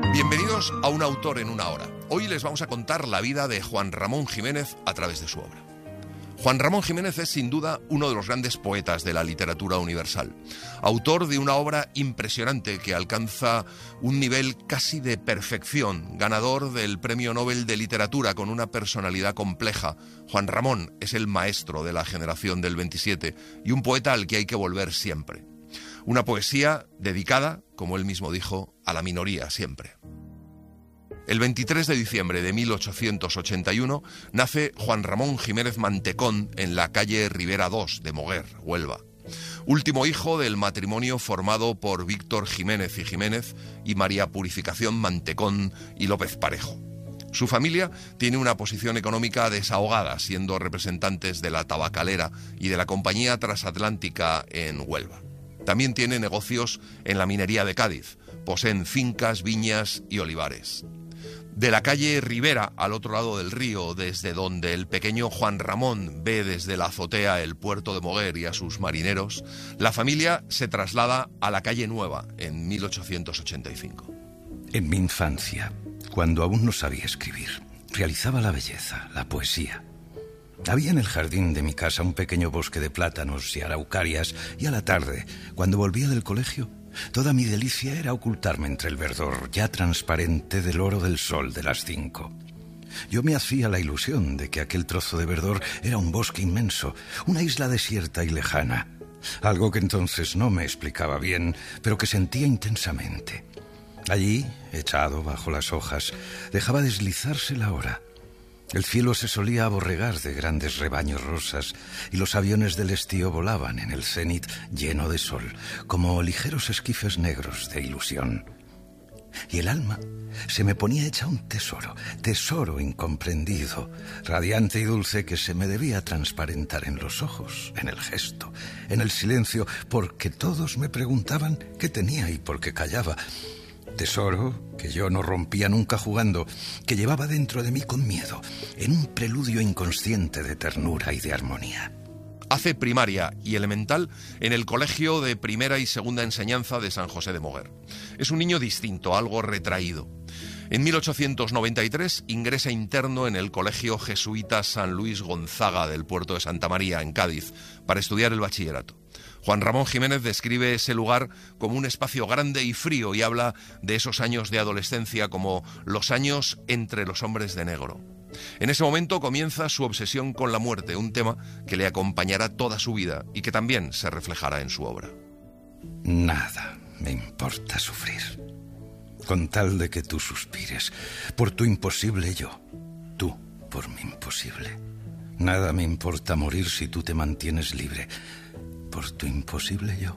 Bienvenidos a Un autor en una hora. Hoy les vamos a contar la vida de Juan Ramón Jiménez a través de su obra. Juan Ramón Jiménez es sin duda uno de los grandes poetas de la literatura universal. Autor de una obra impresionante que alcanza un nivel casi de perfección. Ganador del Premio Nobel de Literatura con una personalidad compleja. Juan Ramón es el maestro de la generación del 27 y un poeta al que hay que volver siempre. Una poesía dedicada, como él mismo dijo, a la minoría siempre. El 23 de diciembre de 1881 nace Juan Ramón Jiménez Mantecón en la calle Ribera 2 de Moguer, Huelva. Último hijo del matrimonio formado por Víctor Jiménez y Jiménez y María Purificación Mantecón y López Parejo. Su familia tiene una posición económica desahogada, siendo representantes de la tabacalera y de la Compañía Transatlántica en Huelva. También tiene negocios en la minería de Cádiz. Poseen fincas, viñas y olivares. De la calle Ribera, al otro lado del río, desde donde el pequeño Juan Ramón ve desde la azotea el puerto de Moguer y a sus marineros, la familia se traslada a la calle Nueva en 1885. En mi infancia, cuando aún no sabía escribir, realizaba la belleza, la poesía. Había en el jardín de mi casa un pequeño bosque de plátanos y araucarias, y a la tarde, cuando volvía del colegio, toda mi delicia era ocultarme entre el verdor ya transparente del oro del sol de las 5. Yo me hacía la ilusión de que aquel trozo de verdor era un bosque inmenso, una isla desierta y lejana, algo que entonces no me explicaba bien, pero que sentía intensamente. Allí, echado bajo las hojas, dejaba deslizarse la hora. El cielo se solía aborregar de grandes rebaños rosas y los aviones del estío volaban en el cénit lleno de sol, como ligeros esquifes negros de ilusión. Y el alma se me ponía hecha un tesoro incomprendido, radiante y dulce que se me debía transparentar en los ojos, en el gesto, en el silencio, porque todos me preguntaban qué tenía y por qué callaba. Tesoro que yo no rompía nunca jugando, que llevaba dentro de mí con miedo, en un preludio inconsciente de ternura y de armonía. Hace primaria y elemental en el Colegio de Primera y Segunda Enseñanza de San José de Moguer. Es un niño distinto, algo retraído. En 1893 ingresa interno en el Colegio Jesuita San Luis Gonzaga del puerto de Santa María, en Cádiz, para estudiar el bachillerato. Juan Ramón Jiménez describe ese lugar como un espacio grande y frío y habla de esos años de adolescencia como los años entre los hombres de negro. En ese momento comienza su obsesión con la muerte, un tema que le acompañará toda su vida y que también se reflejará en su obra. Nada me importa sufrir, con tal de que tú suspires por tu imposible yo, tú por mi imposible. Nada me importa morir si tú te mantienes libre, por tu imposible yo,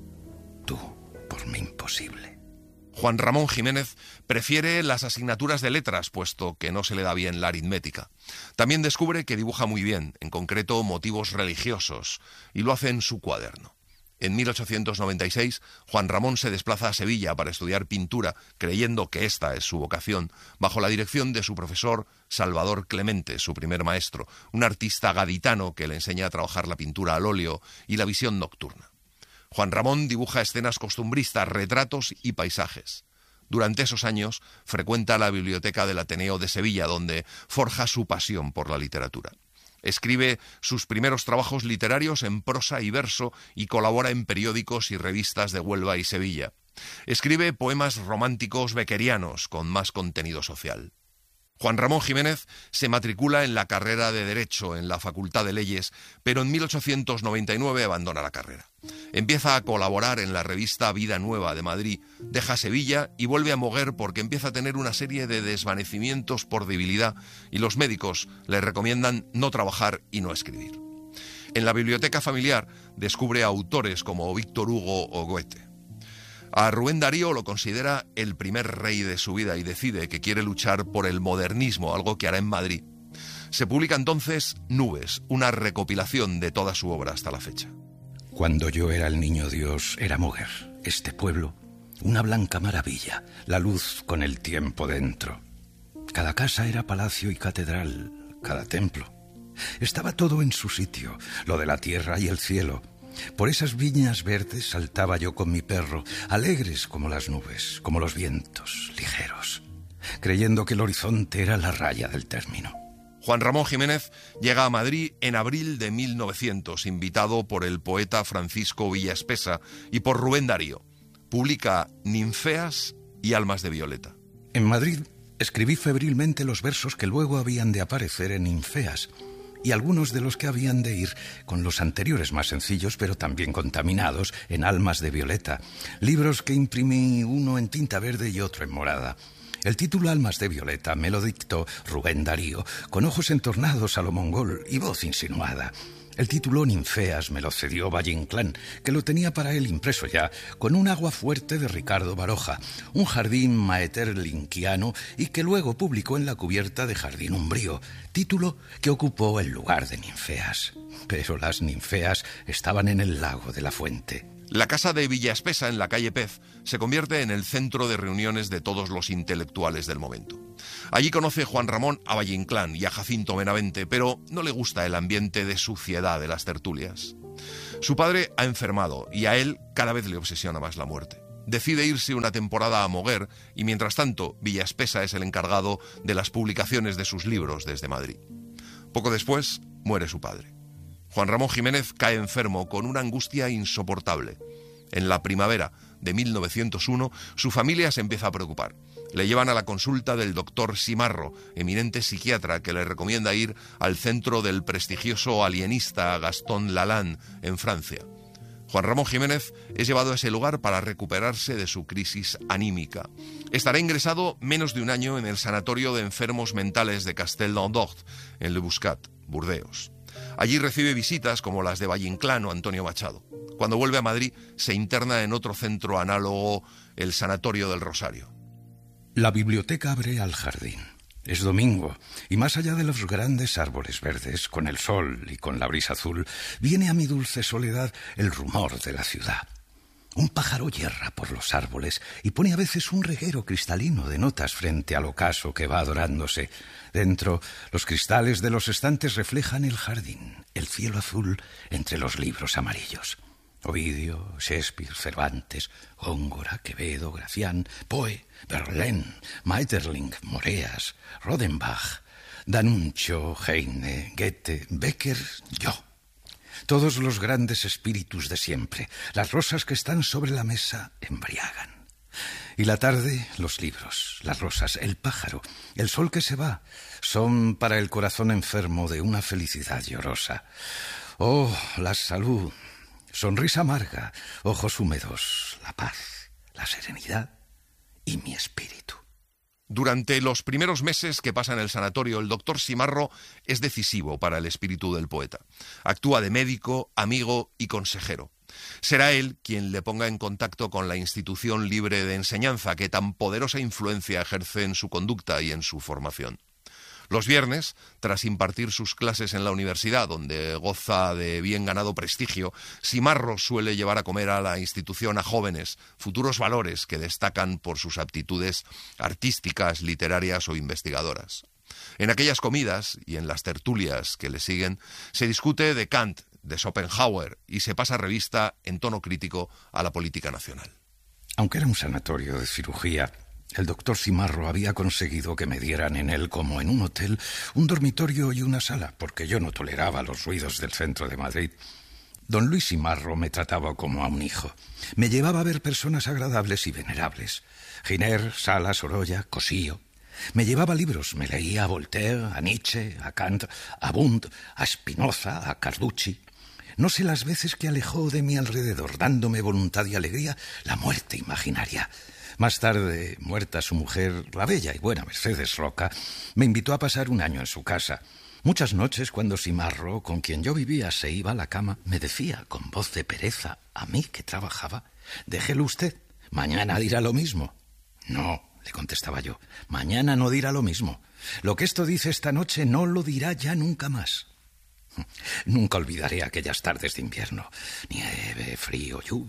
tú por mi imposible. Juan Ramón Jiménez prefiere las asignaturas de letras, puesto que no se le da bien la aritmética. También descubre que dibuja muy bien, en concreto motivos religiosos, y lo hace en su cuaderno. En 1896, Juan Ramón se desplaza a Sevilla para estudiar pintura, creyendo que esta es su vocación, bajo la dirección de su profesor Salvador Clemente, su primer maestro, un artista gaditano que le enseña a trabajar la pintura al óleo y la visión nocturna. Juan Ramón dibuja escenas costumbristas, retratos y paisajes. Durante esos años frecuenta la biblioteca del Ateneo de Sevilla, donde forja su pasión por la literatura. Escribe sus primeros trabajos literarios en prosa y verso y colabora en periódicos y revistas de Huelva y Sevilla. Escribe poemas románticos beckerianos con más contenido social. Juan Ramón Jiménez se matricula en la carrera de Derecho en la Facultad de Leyes, pero en 1899 abandona la carrera. Empieza a colaborar en la revista Vida Nueva de Madrid, deja Sevilla y vuelve a Moguer porque empieza a tener una serie de desvanecimientos por debilidad y los médicos le recomiendan no trabajar y no escribir. En la biblioteca familiar descubre autores como Víctor Hugo o Goethe. A Rubén Darío lo considera el primer rey de su vida y decide que quiere luchar por el modernismo, algo que hará en Madrid. Se publica entonces Nubes, una recopilación de toda su obra hasta la fecha. Cuando yo era el niño Dios, era Moguer, este pueblo, una blanca maravilla, la luz con el tiempo dentro. Cada casa era palacio y catedral, cada templo. Estaba todo en su sitio, lo de la tierra y el cielo, Por esas viñas verdes saltaba yo con mi perro, alegres como las nubes, como los vientos, ligeros, creyendo que el horizonte era la raya del término. Juan Ramón Jiménez llega a Madrid en abril de 1900, invitado por el poeta Francisco Villaespesa y por Rubén Darío. Publica Ninfeas y Almas de Violeta. En Madrid escribí febrilmente los versos que luego habían de aparecer en Ninfeas, y algunos de los que habían de ir con los anteriores más sencillos, pero también contaminados, en Almas de Violeta, libros que imprimí uno en tinta verde y otro en morada. El título Almas de Violeta me lo dictó Rubén Darío, con ojos entornados a lo mongol y voz insinuada. El título Ninfeas me lo cedió Valle Inclán, que lo tenía para él impreso ya, con un agua fuerte de Ricardo Baroja, un jardín maeterlinquiano y que luego publicó en la cubierta de Jardín Umbrío, título que ocupó el lugar de Ninfeas. Pero las ninfeas estaban en el lago de la fuente. La casa de Villaespesa, en la calle Pez, se convierte en el centro de reuniones de todos los intelectuales del momento. Allí conoce Juan Ramón a Valle Inclán y a Jacinto Benavente, pero no le gusta el ambiente de suciedad de las tertulias. Su padre ha enfermado y a él cada vez le obsesiona más la muerte. Decide irse una temporada a Moguer y mientras tanto Villaespesa es el encargado de las publicaciones de sus libros desde Madrid. Poco después muere su padre. Juan Ramón Jiménez cae enfermo con una angustia insoportable. En la primavera de 1901, su familia se empieza a preocupar. Le llevan a la consulta del doctor Simarro, eminente psiquiatra que le recomienda ir al centro del prestigioso alienista Gaston Lalanne, en Francia. Juan Ramón Jiménez es llevado a ese lugar para recuperarse de su crisis anímica. Estará ingresado menos de un año en el sanatorio de enfermos mentales de Castel-d'Andort, en Le Buscat, Burdeos. Allí recibe visitas como las de Valle Inclán o Antonio Machado. Cuando vuelve a Madrid, se interna en otro centro análogo, el Sanatorio del Rosario. La biblioteca abre al jardín. Es domingo, y más allá de los grandes árboles verdes, con el sol y con la brisa azul, viene a mi dulce soledad el rumor de la ciudad. Un pájaro yerra por los árboles y pone a veces un reguero cristalino de notas frente al ocaso que va adorándose. Dentro, los cristales de los estantes reflejan el jardín, el cielo azul entre los libros amarillos. Ovidio, Shakespeare, Cervantes, Góngora, Quevedo, Gracián, Poe, Verlaine, Maeterlinck, Moreas, Rodenbach, D'Annunzio, Heine, Goethe, Becker, yo. Todos los grandes espíritus de siempre, las rosas que están sobre la mesa, embriagan. Y la tarde, los libros, las rosas, el pájaro, el sol que se va, son para el corazón enfermo de una felicidad llorosa. Oh, la salud, sonrisa amarga, ojos húmedos, la paz, la serenidad y mi espíritu. Durante los primeros meses que pasa en el sanatorio, el doctor Simarro es decisivo para el espíritu del poeta. Actúa de médico, amigo y consejero. Será él quien le ponga en contacto con la institución libre de enseñanza que tan poderosa influencia ejerce en su conducta y en su formación. Los viernes, tras impartir sus clases en la universidad, donde goza de bien ganado prestigio, Simarro suele llevar a comer a la institución a jóvenes, futuros valores que destacan por sus aptitudes artísticas, literarias o investigadoras. En aquellas comidas y en las tertulias que le siguen, se discute de Kant, de Schopenhauer y se pasa revista en tono crítico a la política nacional. Aunque era un sanatorio de cirugía, el doctor Simarro había conseguido que me dieran en él, como en un hotel, un dormitorio y una sala, porque yo no toleraba los ruidos del centro de Madrid. Don Luis Simarro me trataba como a un hijo. Me llevaba a ver personas agradables y venerables. Giner, Sala, Sorolla, Cosío. Me llevaba libros, me leía a Voltaire, a Nietzsche, a Kant, a Wundt, a Spinoza, a Carducci. No sé las veces que alejó de mi alrededor, dándome voluntad y alegría, la muerte imaginaria. Más tarde, muerta su mujer, la bella y buena Mercedes Roca, me invitó a pasar un año en su casa. Muchas noches, cuando Simarro, con quien yo vivía, se iba a la cama, me decía, con voz de pereza, a mí que trabajaba: «Déjelo usted, mañana dirá lo mismo». «No», le contestaba yo, «mañana no dirá lo mismo. Lo que esto dice esta noche no lo dirá ya nunca más». Nunca olvidaré aquellas tardes de invierno. Nieve, frío, lluvia.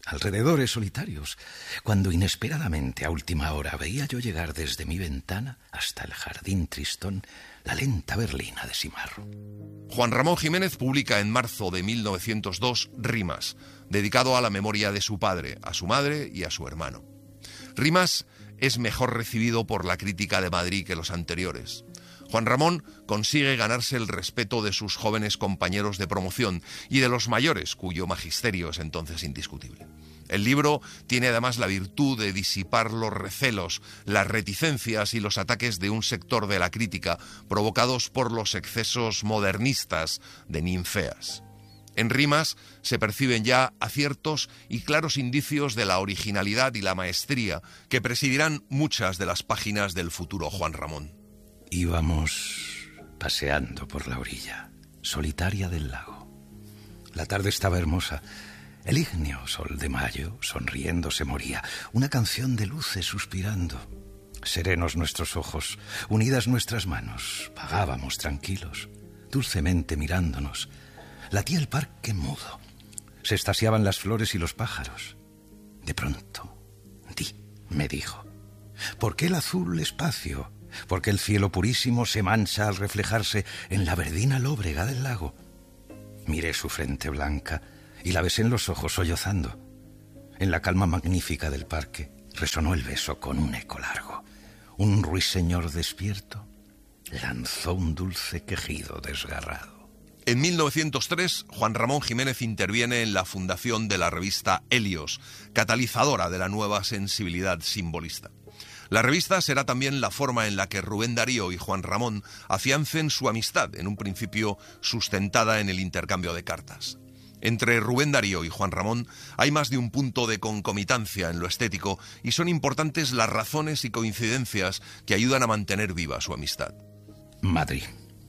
alrededores solitarios, cuando inesperadamente a última hora veía yo llegar desde mi ventana hasta el jardín tristón la lenta berlina de Simarro. Juan Ramón Jiménez publica en marzo de 1902 Rimas, dedicado a la memoria de su padre, a su madre y a su hermano. Rimas es mejor recibido por la crítica de Madrid que los anteriores. Juan Ramón consigue ganarse el respeto de sus jóvenes compañeros de promoción y de los mayores, cuyo magisterio es entonces indiscutible. El libro tiene además la virtud de disipar los recelos, las reticencias y los ataques de un sector de la crítica provocados por los excesos modernistas de Ninfeas. En Rimas se perciben ya aciertos y claros indicios de la originalidad y la maestría que presidirán muchas de las páginas del futuro Juan Ramón. Íbamos paseando por la orilla solitaria del lago. La tarde estaba hermosa. El ígneo sol de mayo, sonriendo, se moría. Una canción de luces suspirando. Serenos nuestros ojos, unidas nuestras manos, vagábamos tranquilos, dulcemente mirándonos. Latía el parque mudo. Se estasiaban las flores y los pájaros. De pronto, me dijo, ¿por qué el azul espacio? ¿Por qué el cielo purísimo se mancha al reflejarse en la verdina lóbrega del lago? Miré su frente blanca y la besé en los ojos sollozando. En la calma magnífica del parque resonó el beso con un eco largo. Un ruiseñor despierto lanzó un dulce quejido desgarrado. En 1903, Juan Ramón Jiménez interviene en la fundación de la revista Helios, catalizadora de la nueva sensibilidad simbolista. La revista será también la forma en la que Rubén Darío y Juan Ramón afiancen su amistad, en un principio sustentada en el intercambio de cartas. Entre Rubén Darío y Juan Ramón hay más de un punto de concomitancia en lo estético y son importantes las razones y coincidencias que ayudan a mantener viva su amistad. Madrid.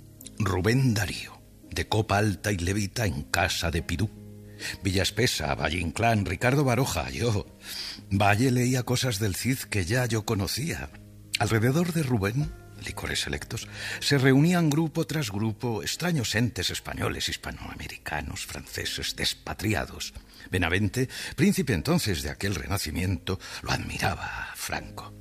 Rubén Darío, de copa alta y levita en casa de Pirú. Villa Espesa, Valle Inclán, Ricardo Baroja, yo. Valle leía cosas del Cid que ya yo conocía. Alrededor de Rubén, licores selectos, se reunían grupo tras grupo extraños entes españoles, hispanoamericanos, franceses, despatriados. Benavente, príncipe entonces de aquel renacimiento, lo admiraba a Franco.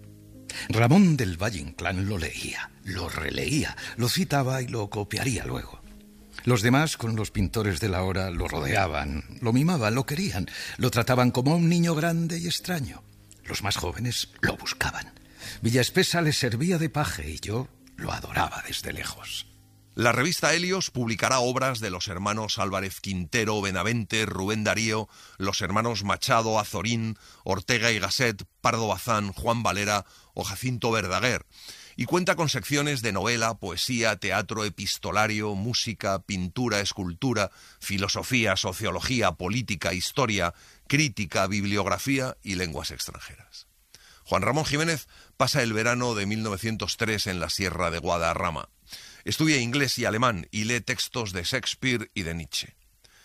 Ramón del Valle Inclán lo leía, lo releía, lo citaba y lo copiaría luego. Los demás, con los pintores de la hora, lo rodeaban, lo mimaban, lo querían, lo trataban como a un niño grande y extraño. Los más jóvenes lo buscaban. Villa Espesa le servía de paje y yo lo adoraba desde lejos. La revista Helios publicará obras de los hermanos Álvarez Quintero, Benavente, Rubén Darío, los hermanos Machado, Azorín, Ortega y Gasset, Pardo Bazán, Juan Valera o Jacinto Verdaguer, y cuenta con secciones de novela, poesía, teatro, epistolario, música, pintura, escultura, filosofía, sociología, política, historia, crítica, bibliografía y lenguas extranjeras. Juan Ramón Jiménez pasa el verano de 1903 en la Sierra de Guadarrama. Estudia inglés y alemán y lee textos de Shakespeare y de Nietzsche.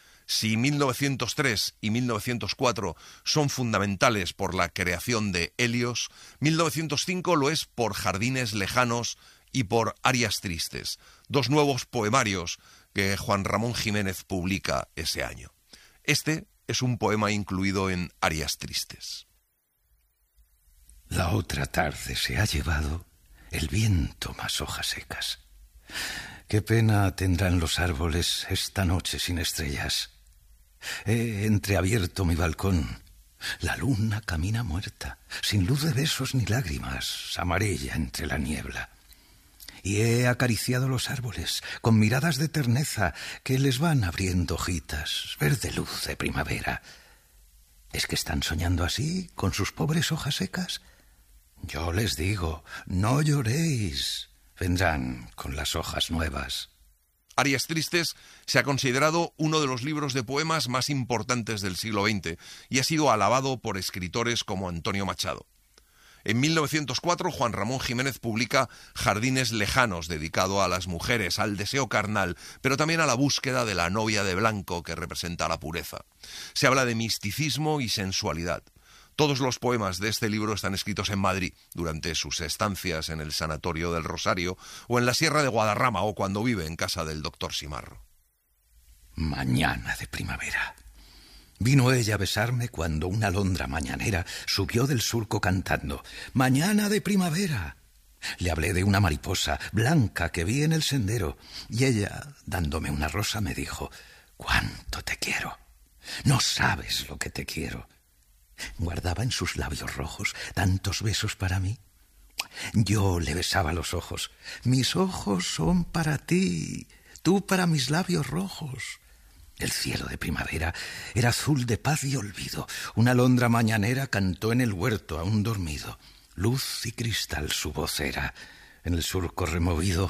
Si 1903 y 1904 son fundamentales por la creación de Helios, 1905 lo es por Jardines Lejanos y por Arias Tristes, dos nuevos poemarios que Juan Ramón Jiménez publica ese año. Este es un poema incluido en Arias Tristes. La otra tarde se ha llevado el viento más hojas secas. Qué pena tendrán los árboles esta noche sin estrellas. He entreabierto mi balcón. La luna camina muerta, sin luz de besos ni lágrimas, amarilla entre la niebla. Y he acariciado los árboles con miradas de terneza que les van abriendo hojitas, verde luz de primavera. ¿Es que están soñando así, con sus pobres hojas secas? Yo les digo, no lloréis. Vendrán con las hojas nuevas. Arias Tristes se ha considerado uno de los libros de poemas más importantes del siglo XX y ha sido alabado por escritores como Antonio Machado. En 1904, Juan Ramón Jiménez publica Jardines Lejanos, dedicado a las mujeres, al deseo carnal, pero también a la búsqueda de la novia de blanco que representa la pureza. Se habla de misticismo y sensualidad. Todos los poemas de este libro están escritos en Madrid, durante sus estancias en el Sanatorio del Rosario, o en la Sierra de Guadarrama, o cuando vive en casa del doctor Simarro. Mañana de primavera. Vino ella a besarme cuando una alondra mañanera subió del surco cantando «Mañana de primavera». Le hablé de una mariposa blanca que vi en el sendero y ella, dándome una rosa, me dijo «¿Cuánto te quiero? No sabes lo que te quiero». Guardaba en sus labios rojos tantos besos para mí. Yo le besaba los ojos. «Mis ojos son para ti, tú para mis labios rojos». El cielo de primavera era azul de paz y olvido. Una alondra mañanera cantó en el huerto aún dormido. Luz y cristal su voz era. En el surco removido,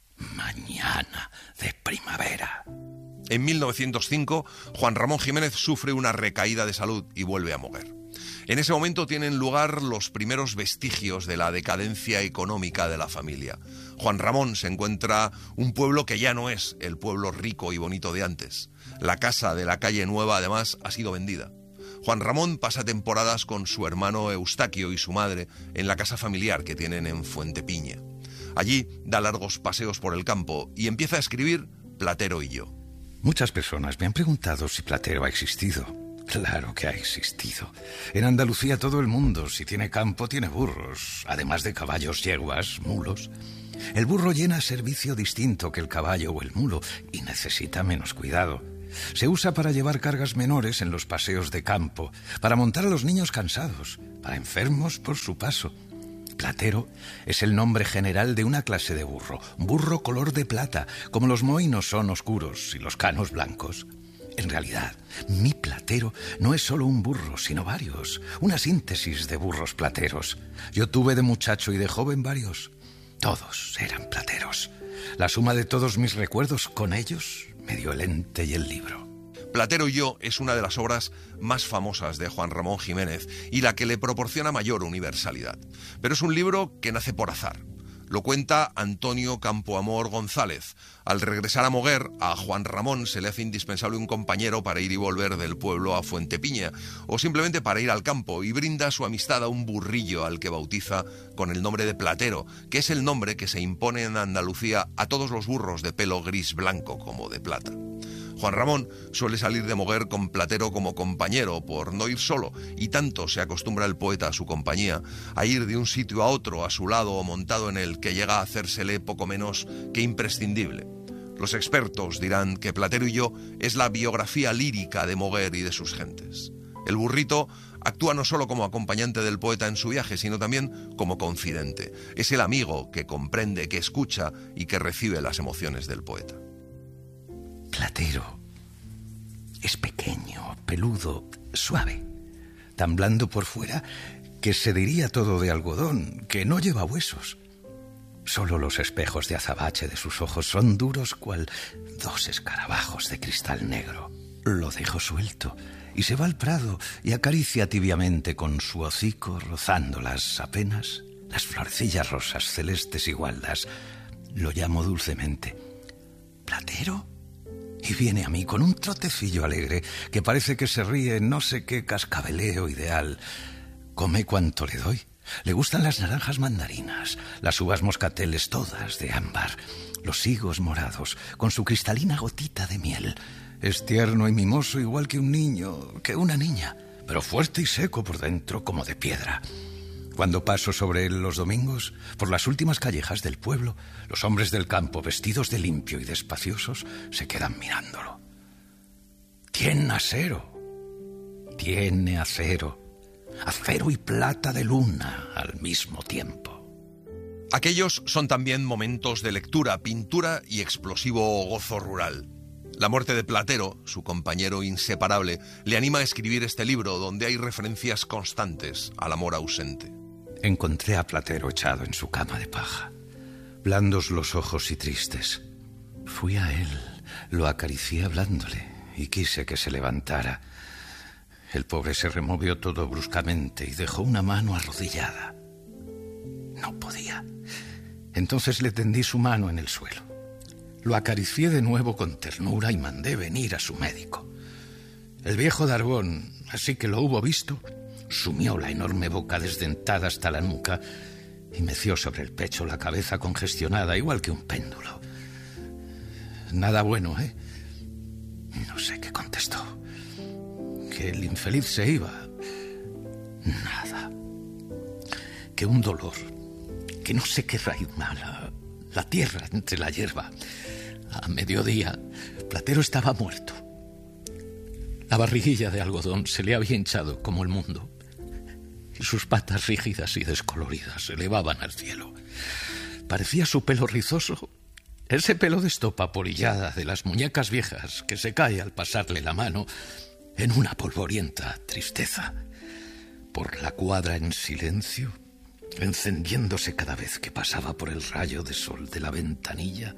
mañana de primavera. En 1905, Juan Ramón Jiménez sufre una recaída de salud y vuelve a Moguer. En ese momento tienen lugar los primeros vestigios de la decadencia económica de la familia. Juan Ramón se encuentra un pueblo que ya no es el pueblo rico y bonito de antes. La casa de la calle Nueva, además, ha sido vendida. Juan Ramón pasa temporadas con su hermano Eustaquio y su madre en la casa familiar que tienen en Fuentepiña. Allí da largos paseos por el campo y empieza a escribir Platero y yo. Muchas personas me han preguntado si Platero ha existido. Claro que ha existido. En Andalucía todo el mundo, si tiene campo, tiene burros, además de caballos, yeguas, mulos. El burro llena servicio distinto que el caballo o el mulo y necesita menos cuidado. Se usa para llevar cargas menores en los paseos de campo, para montar a los niños cansados, para enfermos por su paso. Platero es el nombre general de una clase de burro, burro color de plata, como los moinos son oscuros y los canos blancos. En realidad, mi platero no es solo un burro, sino varios, una síntesis de burros plateros. Yo tuve de muchacho y de joven varios. Todos eran plateros. La suma de todos mis recuerdos con ellos me dio el ente y el libro. Platero y yo es una de las obras más famosas de Juan Ramón Jiménez y la que le proporciona mayor universalidad. Pero es un libro que nace por azar. Lo cuenta Antonio Campoamor González. Al regresar a Moguer, a Juan Ramón se le hace indispensable un compañero para ir y volver del pueblo a Fuentepiña, o simplemente para ir al campo, y brinda su amistad a un burrillo al que bautiza con el nombre de Platero, que es el nombre que se impone en Andalucía a todos los burros de pelo gris blanco como de plata. Juan Ramón suele salir de Moguer con Platero como compañero por no ir solo, y tanto se acostumbra el poeta a su compañía, a ir de un sitio a otro a su lado o montado en él, que llega a hacérsele poco menos que imprescindible. Los expertos dirán que Platero y yo es la biografía lírica de Moguer y de sus gentes. El burrito actúa no solo como acompañante del poeta en su viaje, sino también como confidente. Es el amigo que comprende, que escucha y que recibe las emociones del poeta. Platero es pequeño, peludo, suave, tan blando por fuera que se diría todo de algodón, que no lleva huesos. Solo los espejos de azabache de sus ojos son duros cual dos escarabajos de cristal negro. Lo dejo suelto y se va al prado y acaricia tibiamente con su hocico, rozándolas apenas las florecillas rosas celestes y gualdas. Lo llamo dulcemente «Platero». Y viene a mí con un trotecillo alegre que parece que se ríe en no sé qué cascabeleo ideal. Come cuanto le doy. Le gustan las naranjas mandarinas, las uvas moscateles todas de ámbar, los higos morados con su cristalina gotita de miel. Es tierno y mimoso igual que un niño, que una niña, pero fuerte y seco por dentro como de piedra. Cuando paso sobre él los domingos, por las últimas callejas del pueblo, los hombres del campo, vestidos de limpio y despaciosos, se quedan mirándolo. Tiene acero, acero y plata de luna al mismo tiempo. Aquellos son también momentos de lectura, pintura y explosivo gozo rural. La muerte de Platero, su compañero inseparable, le anima a escribir este libro donde hay referencias constantes al amor ausente. Encontré a Platero echado en su cama de paja, blandos los ojos y tristes. Fui a él, lo acaricié hablándole y quise que se levantara. El pobre se removió todo bruscamente y dejó una mano arrodillada. No podía. Entonces le tendí su mano en el suelo. Lo acaricié de nuevo con ternura y mandé venir a su médico. El viejo Darbón, así que lo hubo visto, sumió la enorme boca desdentada hasta la nuca y meció sobre el pecho la cabeza congestionada, igual que un péndulo. Nada bueno, ¿eh? No sé qué contestó. que el infeliz se iba. Nada. Que un dolor, que no sé qué raíz mala, la tierra entre la hierba. A mediodía, Platero estaba muerto. La barriguilla de algodón se le había hinchado como el mundo, y sus patas rígidas y descoloridas se elevaban al cielo. Parecía su pelo rizoso, ese pelo de estopa polillada de las muñecas viejas que se cae al pasarle la mano, en una polvorienta tristeza. Por la cuadra en silencio, encendiéndose cada vez que pasaba por el rayo de sol de la ventanilla,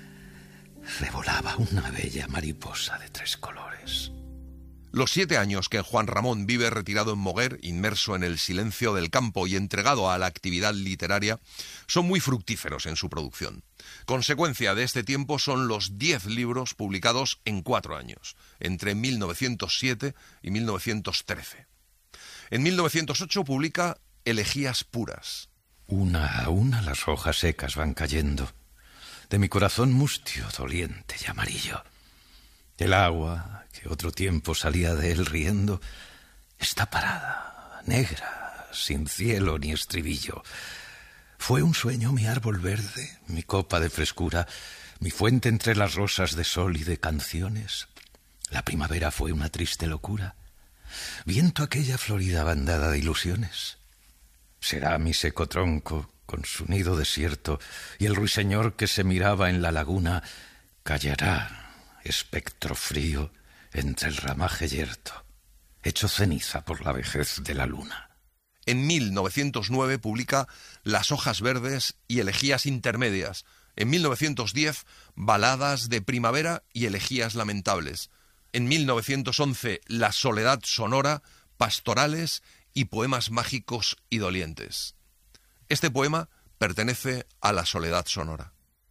revolaba una bella mariposa de 3 colores. Los 7 años que Juan Ramón vive retirado en Moguer, inmerso en el silencio del campo y entregado a la actividad literaria, son muy fructíferos en su producción. Consecuencia de este tiempo son los 10 libros publicados en 4 años, entre 1907 y 1913. En 1908 publica Elegías puras. Una a una las hojas secas van cayendo de mi corazón mustio, doliente y amarillo. El agua, que otro tiempo salía de él riendo, está parada, negra, sin cielo ni estribillo. Fue un sueño mi árbol verde, mi copa de frescura, mi fuente entre las rosas de sol y de canciones. La primavera fue una triste locura, viento aquella florida bandada de ilusiones. Será mi seco tronco, con su nido desierto, y el ruiseñor que se miraba en la laguna, callará, espectro frío, entre el ramaje yerto, hecho ceniza por la vejez de la luna. En 1909 publica Las hojas verdes y Elegías intermedias. En 1910, Baladas de primavera y Elegías lamentables. En 1911, La soledad sonora, Pastorales y Poemas mágicos y dolientes. Este poema pertenece a La soledad sonora.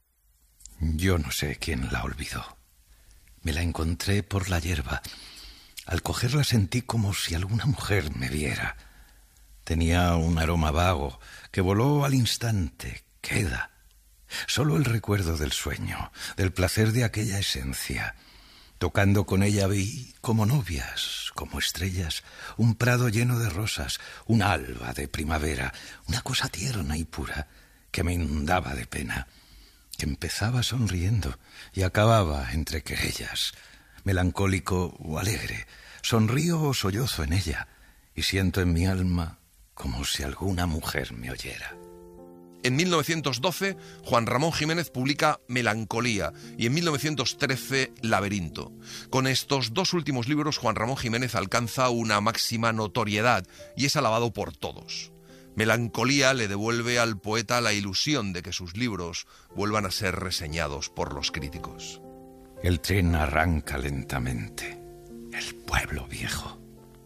Yo no sé quién la olvidó. Me la encontré por la hierba. Al cogerla sentí como si alguna mujer me viera. Tenía un aroma vago que voló al instante, queda. Solo el recuerdo del sueño, del placer de aquella esencia. Tocando con ella vi, como novias, como estrellas, un prado lleno de rosas, un alba de primavera, una cosa tierna y pura que me inundaba de pena, que empezaba sonriendo y acababa entre querellas, melancólico o alegre. Sonrío o sollozo en ella y siento en mi alma como si alguna mujer me oyera. En 1912, Juan Ramón Jiménez publica Melancolía y en 1913, Laberinto. Con estos 2 últimos libros, Juan Ramón Jiménez alcanza una máxima notoriedad y es alabado por todos. Melancolía le devuelve al poeta la ilusión de que sus libros vuelvan a ser reseñados por los críticos. El tren arranca lentamente. El pueblo viejo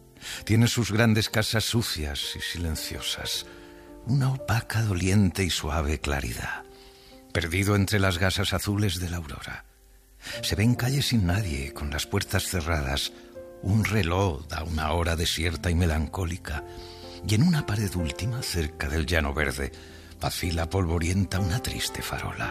tiene sus grandes casas sucias y silenciosas, una opaca, doliente y suave claridad, perdido entre las gasas azules de la aurora. Se ven calles sin nadie, con las puertas cerradas. Un reloj da una hora desierta y melancólica, y en una pared última, cerca del llano verde, vacila polvorienta una triste farola.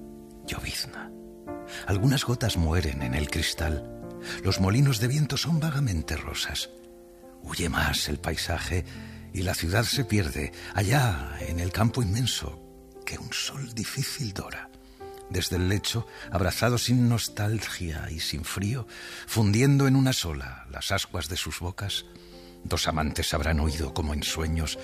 Llovizna. Algunas gotas mueren en el cristal. Los molinos de viento son vagamente rosas. Huye más el paisaje y la ciudad se pierde allá en el campo inmenso que un sol difícil dora. Desde el lecho, abrazados sin nostalgia y sin frío, fundiendo en una sola las ascuas de sus bocas, 2 amantes habrán oído como en sueños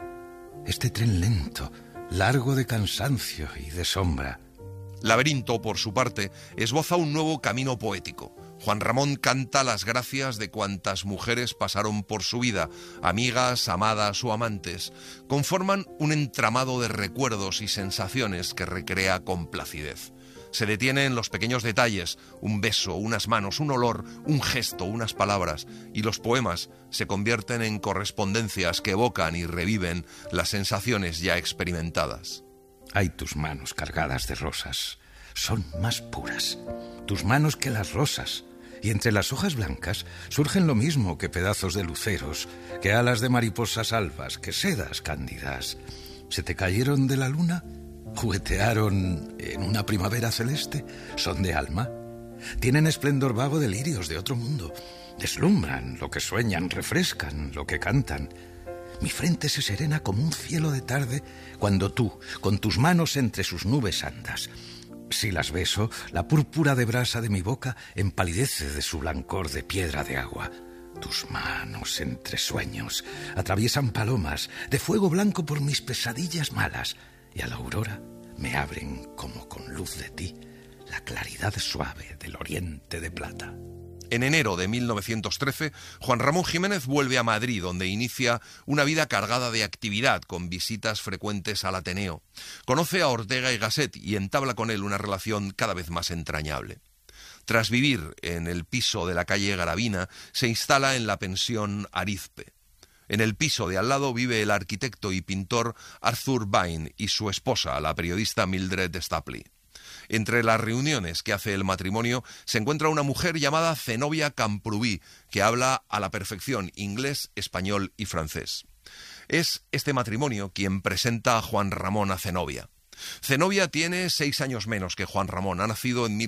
este tren lento, largo de cansancio y de sombra. Laberinto, por su parte, esboza un nuevo camino poético. Juan Ramón canta las gracias de cuantas mujeres pasaron por su vida, amigas, amadas o amantes. Conforman un entramado de recuerdos y sensaciones que recrea con placidez. Se detiene en los pequeños detalles, un beso, unas manos, un olor, un gesto, unas palabras, y los poemas se convierten en correspondencias que evocan y reviven las sensaciones ya experimentadas. Hay tus manos cargadas de rosas, son más puras, tus manos que las rosas, y entre las hojas blancas surgen lo mismo que pedazos de luceros, que alas de mariposas albas, que sedas cándidas. ¿Se te cayeron de la luna? ¿Juguetearon en una primavera celeste? ¿Son de alma? Tienen esplendor vago de lirios de otro mundo. Deslumbran lo que sueñan, refrescan lo que cantan. Mi frente se serena como un cielo de tarde cuando tú, con tus manos entre sus nubes andas. Si las beso, la púrpura de brasa de mi boca empalidece de su blancor de piedra de agua. Tus manos entre sueños atraviesan palomas de fuego blanco por mis pesadillas malas y a la aurora me abren como con luz de ti la claridad suave del oriente de plata. En enero de 1913, Juan Ramón Jiménez vuelve a Madrid, donde inicia una vida cargada de actividad, con visitas frecuentes al Ateneo. Conoce a Ortega y Gasset y entabla con él una relación cada vez más entrañable. Tras vivir en el piso de la calle Gravina, se instala en la pensión Arizpe. En el piso de al lado vive el arquitecto y pintor Arthur Vine y su esposa, la periodista Mildred Stapley. Entre las reuniones que hace el matrimonio se encuentra una mujer llamada Zenobia Camprubí, que habla a la perfección inglés, español y francés. Es este matrimonio quien presenta a Juan Ramón a Zenobia. Zenobia tiene 6 años menos que Juan Ramón. Ha nacido en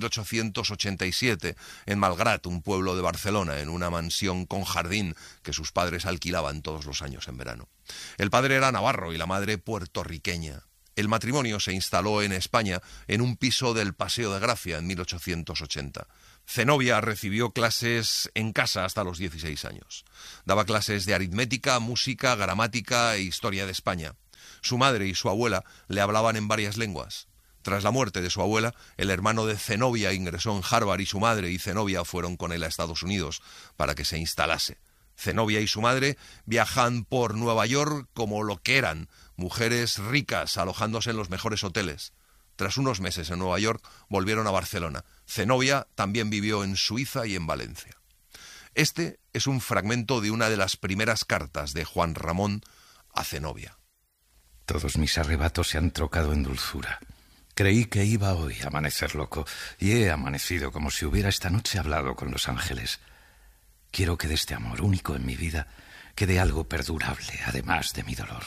1887 en Malgrat, un pueblo de Barcelona, en una mansión con jardín que sus padres alquilaban todos los años en verano. El padre era navarro y la madre puertorriqueña. El matrimonio se instaló en España en un piso del Paseo de Gracia en 1880. Zenobia recibió clases en casa hasta los 16 años. Daba clases de aritmética, música, gramática e historia de España. Su madre y su abuela le hablaban en varias lenguas. Tras la muerte de su abuela, el hermano de Zenobia ingresó en Harvard y su madre y Zenobia fueron con él a Estados Unidos para que se instalase. Zenobia y su madre viajan por Nueva York como lo que eran, mujeres ricas alojándose en los mejores hoteles. Tras unos meses en Nueva York, volvieron a Barcelona. Zenobia también vivió en Suiza y en Valencia. Este es un fragmento de una de las primeras cartas de Juan Ramón a Zenobia. Todos mis arrebatos se han trocado en dulzura. Creí que iba hoy a amanecer loco, y he amanecido como si hubiera esta noche hablado con los ángeles. Quiero que de este amor único en mi vida quede algo perdurable, además de mi dolor.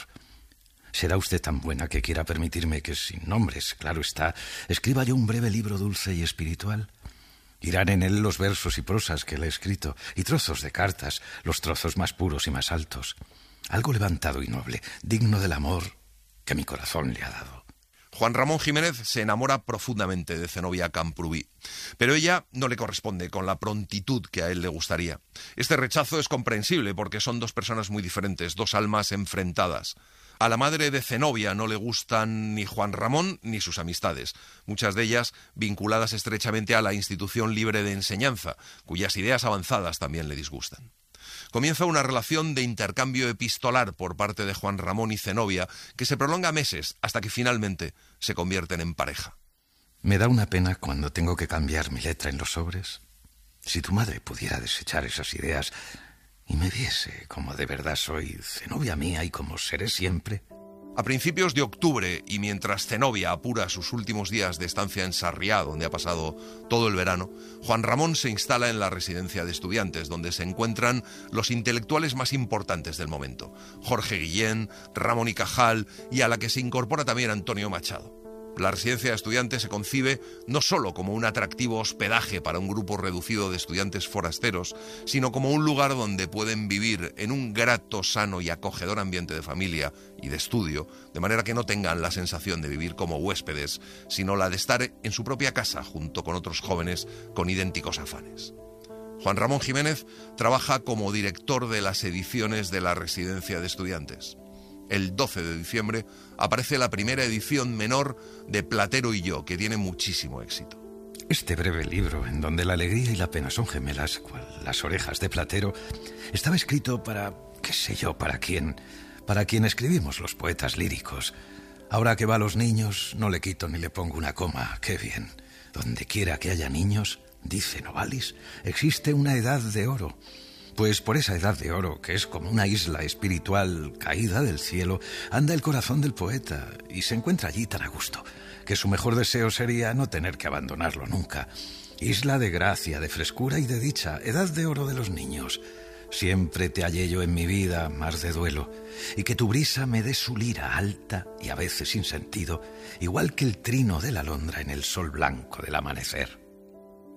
¿Será usted tan buena que quiera permitirme que, sin nombres, claro está, escriba yo un breve libro dulce y espiritual? Irán en él los versos y prosas que le he escrito, y trozos de cartas, los trozos más puros y más altos. Algo levantado y noble, digno del amor que mi corazón le ha dado. Juan Ramón Jiménez se enamora profundamente de Zenobia Camprubí, pero ella no le corresponde con la prontitud que a él le gustaría. Este rechazo es comprensible porque son dos personas muy diferentes, dos almas enfrentadas. A la madre de Zenobia no le gustan ni Juan Ramón ni sus amistades, muchas de ellas vinculadas estrechamente a la institución libre de enseñanza, cuyas ideas avanzadas también le disgustan. Comienza una relación de intercambio epistolar por parte de Juan Ramón y Zenobia que se prolonga meses hasta que finalmente se convierten en pareja. Me da una pena cuando tengo que cambiar mi letra en los sobres. Si tu madre pudiera desechar esas ideas y me viese como de verdad soy, Zenobia mía, y como seré siempre. A principios de octubre, y mientras Zenobia apura sus últimos días de estancia en Sarriá, donde ha pasado todo el verano, Juan Ramón se instala en la residencia de estudiantes, donde se encuentran los intelectuales más importantes del momento: Jorge Guillén, Ramón y Cajal, y a la que se incorpora también Antonio Machado. La residencia de estudiantes se concibe no solo como un atractivo hospedaje para un grupo reducido de estudiantes forasteros, sino como un lugar donde pueden vivir en un grato, sano y acogedor ambiente de familia y de estudio, de manera que no tengan la sensación de vivir como huéspedes, sino la de estar en su propia casa junto con otros jóvenes con idénticos afanes. Juan Ramón Jiménez trabaja como director de las ediciones de la residencia de estudiantes. El 12 de diciembre aparece la primera edición menor de Platero y yo, que tiene muchísimo éxito. Este breve libro, en donde la alegría y la pena son gemelas, cual las orejas de Platero, estaba escrito para, qué sé yo, para quién escribimos los poetas líricos. Ahora que va a los niños, no le quito ni le pongo una coma. ¡Qué bien! Donde quiera que haya niños, dice Novalis, existe una edad de oro. Pues por esa edad de oro, que es como una isla espiritual caída del cielo, anda el corazón del poeta y se encuentra allí tan a gusto, que su mejor deseo sería no tener que abandonarlo nunca. Isla de gracia, de frescura y de dicha, edad de oro de los niños. Siempre te hallé yo en mi vida mar de duelo, y que tu brisa me dé su lira alta y a veces sin sentido, igual que el trino de la alondra en el sol blanco del amanecer.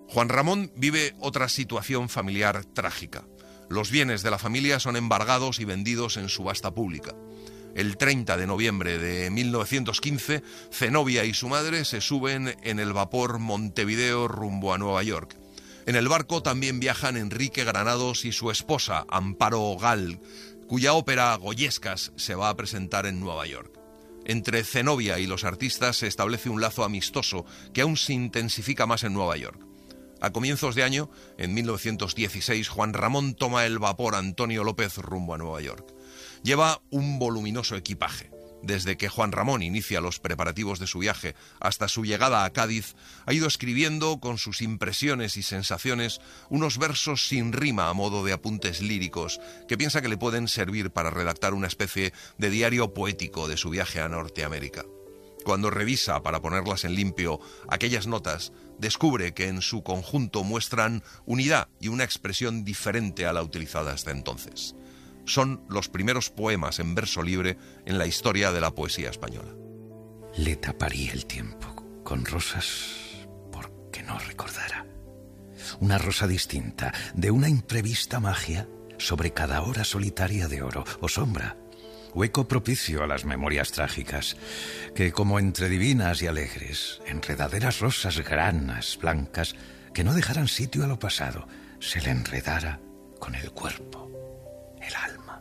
Juan Ramón vive otra situación familiar trágica. Los bienes de la familia son embargados y vendidos en subasta pública. El 30 de noviembre de 1915, Zenobia y su madre se suben en el vapor Montevideo rumbo a Nueva York. En el barco también viajan Enrique Granados y su esposa, Amparo Gal, cuya ópera Goyescas se va a presentar en Nueva York. Entre Zenobia y los artistas se establece un lazo amistoso que aún se intensifica más en Nueva York. A comienzos de año, en 1916, Juan Ramón toma el vapor Antonio López rumbo a Nueva York. Lleva un voluminoso equipaje. Desde que Juan Ramón inicia los preparativos de su viaje hasta su llegada a Cádiz, ha ido escribiendo con sus impresiones y sensaciones unos versos sin rima a modo de apuntes líricos que piensa que le pueden servir para redactar una especie de diario poético de su viaje a Norteamérica. Cuando revisa para ponerlas en limpio aquellas notas, descubre que en su conjunto muestran unidad y una expresión diferente a la utilizada hasta entonces. Son los primeros poemas en verso libre en la historia de la poesía española. Le taparía el tiempo con rosas porque no recordara. Una rosa distinta, de una imprevista magia, sobre cada hora solitaria de oro o sombra. Hueco propicio a las memorias trágicas, que como entre divinas y alegres, enredaderas rosas granas, blancas, que no dejaran sitio a lo pasado, se le enredara con el cuerpo, el alma.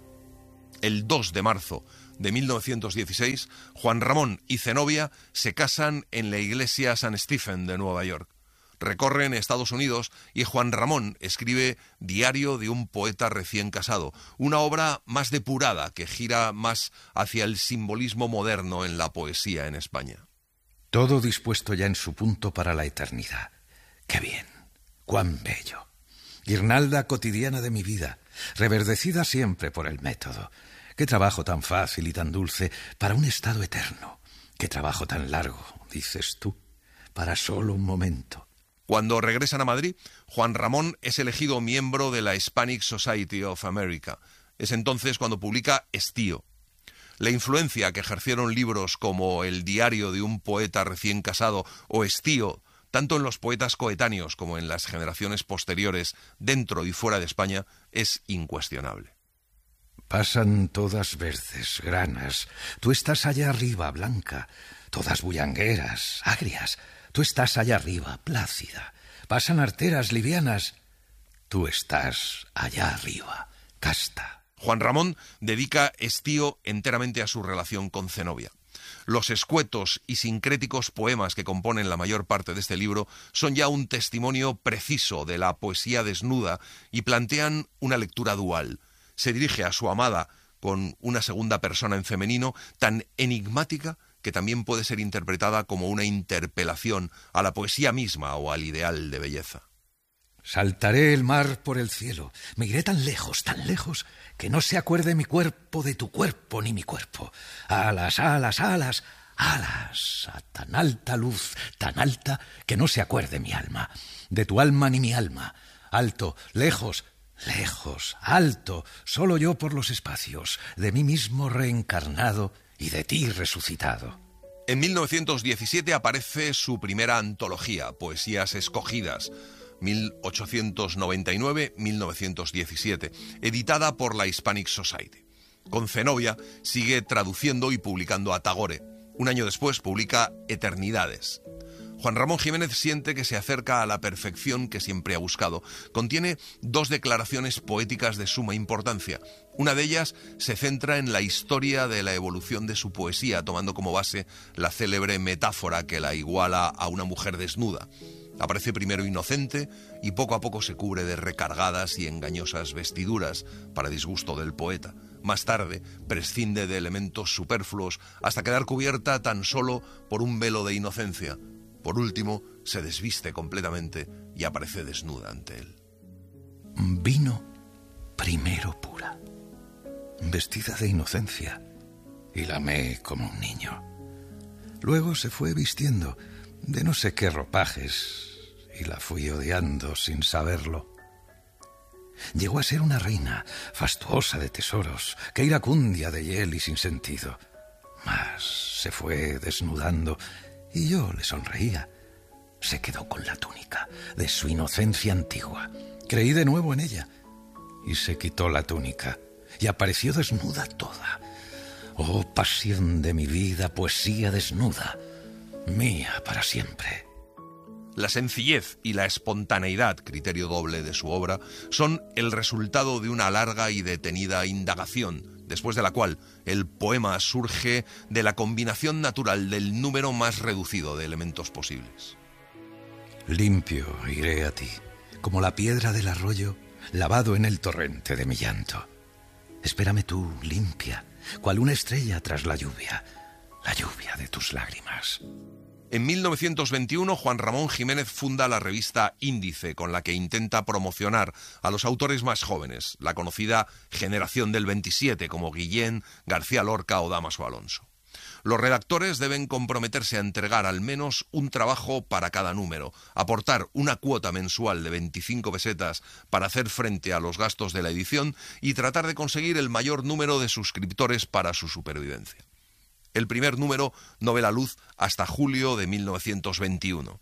El 2 de marzo de 1916, Juan Ramón y Zenobia se casan en la iglesia San Stephen de Nueva York. Recorren Estados Unidos y Juan Ramón escribe Diario de un poeta recién casado, una obra más depurada que gira más hacia el simbolismo moderno en la poesía en España. Todo dispuesto ya en su punto para la eternidad. ¡Qué bien! ¡Cuán bello! Guirnalda cotidiana de mi vida, reverdecida siempre por el método. ¡Qué trabajo tan fácil y tan dulce para un estado eterno! ¡Qué trabajo tan largo, dices tú, para solo un momento! Cuando regresan a Madrid, Juan Ramón es elegido miembro de la Hispanic Society of America. Es entonces cuando publica Estío. La influencia que ejercieron libros como El diario de un poeta recién casado o Estío, tanto en los poetas coetáneos como en las generaciones posteriores, dentro y fuera de España, es incuestionable. Pasan todas verdes, granas. Tú estás allá arriba, blanca. Todas bullangueras, agrias. Tú estás allá arriba, plácida. Pasan arteras, livianas. Tú estás allá arriba, casta. Juan Ramón dedica Estío enteramente a su relación con Zenobia. Los escuetos y sincréticos poemas que componen la mayor parte de este libro son ya un testimonio preciso de la poesía desnuda y plantean una lectura dual. Se dirige a su amada con una segunda persona en femenino tan enigmática que también puede ser interpretada como una interpelación a la poesía misma o al ideal de belleza. Saltaré el mar por el cielo, me iré tan lejos, que no se acuerde mi cuerpo de tu cuerpo ni mi cuerpo. Alas, alas, alas, alas, a tan alta luz, tan alta, que no se acuerde mi alma, de tu alma ni mi alma. Alto, lejos, lejos, alto, solo yo por los espacios, de mí mismo reencarnado y de ti resucitado. En 1917 aparece su primera antología, Poesías Escogidas, 1899-1917, editada por la Hispanic Society. Con Zenobia sigue traduciendo y publicando a Tagore. Un año después publica Eternidades. Juan Ramón Jiménez siente que se acerca a la perfección que siempre ha buscado. Contiene dos declaraciones poéticas de suma importancia. Una de ellas se centra en la historia de la evolución de su poesía, tomando como base la célebre metáfora que la iguala a una mujer desnuda. Aparece primero inocente y poco a poco se cubre de recargadas y engañosas vestiduras para disgusto del poeta. Más tarde prescinde de elementos superfluos hasta quedar cubierta tan solo por un velo de inocencia. Por último, se desviste completamente y aparece desnuda ante él. Vino primero pura, vestida de inocencia, y la amé como un niño. Luego se fue vistiendo de no sé qué ropajes y la fui odiando sin saberlo. Llegó a ser una reina fastuosa de tesoros, que iracundia de hiel y sin sentido. Mas se fue desnudando y yo le sonreía. Se quedó con la túnica de su inocencia antigua. Creí de nuevo en ella y se quitó la túnica y apareció desnuda toda. Oh, pasión de mi vida, poesía desnuda, mía para siempre. La sencillez y la espontaneidad, criterio doble de su obra, son el resultado de una larga y detenida indagación, después de la cual el poema surge de la combinación natural del número más reducido de elementos posibles. Limpio iré a ti, como la piedra del arroyo, lavado en el torrente de mi llanto. Espérame tú, limpia, cual una estrella tras la lluvia de tus lágrimas. En 1921, Juan Ramón Jiménez funda la revista Índice, con la que intenta promocionar a los autores más jóvenes, la conocida Generación del 27, como Guillén, García Lorca o Dámaso Alonso. Los redactores deben comprometerse a entregar al menos un trabajo para cada número, aportar una cuota mensual de 25 pesetas para hacer frente a los gastos de la edición y tratar de conseguir el mayor número de suscriptores para su supervivencia. El primer número no ve la luz hasta julio de 1921.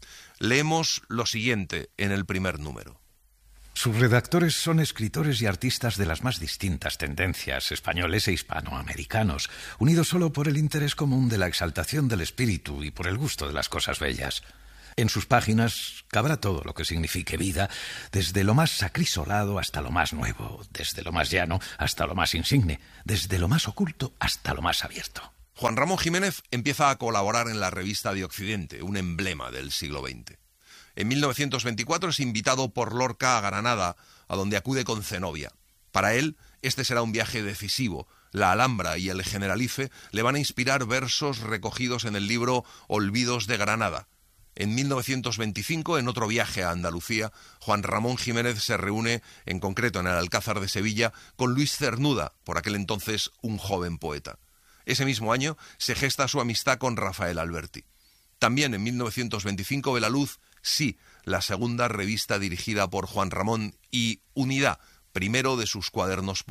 Leemos lo siguiente en el primer número. Sus redactores son escritores y artistas de las más distintas tendencias, españoles e hispanoamericanos, unidos solo por el interés común de la exaltación del espíritu y por el gusto de las cosas bellas. En sus páginas cabrá todo lo que signifique vida, desde lo más acrisolado hasta lo más nuevo, desde lo más llano hasta lo más insigne, desde lo más oculto hasta lo más abierto. Juan Ramón Jiménez empieza a colaborar en la revista de Occidente, un emblema del siglo XX. En 1924 es invitado por Lorca a Granada, a donde acude con Zenobia. Para él, este será un viaje decisivo. La Alhambra y el Generalife le van a inspirar versos recogidos en el libro Olvidos de Granada. En 1925, en otro viaje a Andalucía, Juan Ramón Jiménez se reúne, en concreto en el Alcázar de Sevilla, con Luis Cernuda, por aquel entonces un joven poeta. Ese mismo año se gesta su amistad con Rafael Alberti. También en 1925 ve la luz Sí, la segunda revista dirigida por Juan Ramón y Unidad, primero de sus cuadernos